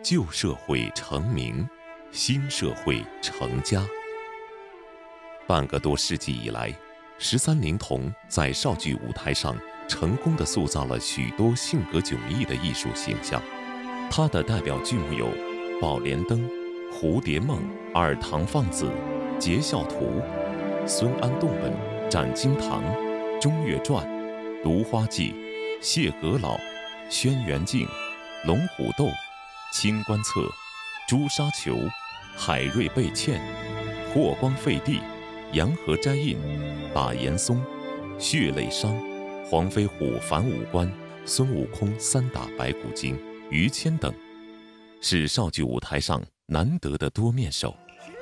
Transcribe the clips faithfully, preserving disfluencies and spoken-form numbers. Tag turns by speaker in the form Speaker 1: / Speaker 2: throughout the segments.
Speaker 1: 旧社会成名，新社会成家。半个多世纪以来，十三龄童在绍剧舞台上成功地塑造了许多性格迥异的艺术形象。他的代表剧目有《宝莲灯》《蝴蝶梦》《二堂放子》《节孝图》《孙安洞本》《斩金堂》《中岳传》《芦花记》《谢阁老》《轩辕镜》《龙虎斗》《清官侧》《朱砂球》《海瑞被欠》《霍光废帝》《洋河斋印》《把颜松》《血泪伤》《黄飞虎反五官》《孙悟空三打白骨精》《于谦》等，是绍剧舞台上难得的多面手。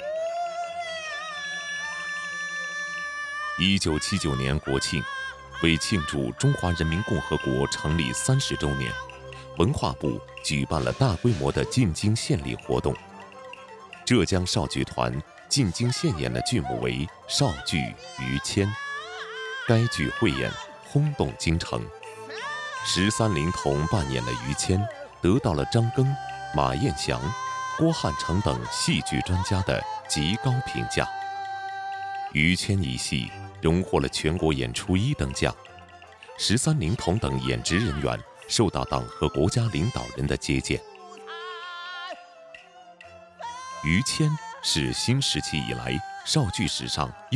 Speaker 1: 一九七九年国庆，为庆祝中华人民共和国成立三十周年，文化部举办了大规模的进京献礼活动。浙江绍剧团进京献演的剧目为绍剧《于谦》，该剧汇演轰动京城。十三龄童扮演的于谦得到了张庚、马彦祥、郭汉城等戏剧专家的极高评价。于谦一戏荣获了全国演出一等奖。十三龄童等演职人员受到党和国家领导人的接见。于谦是新时期以来绍剧史上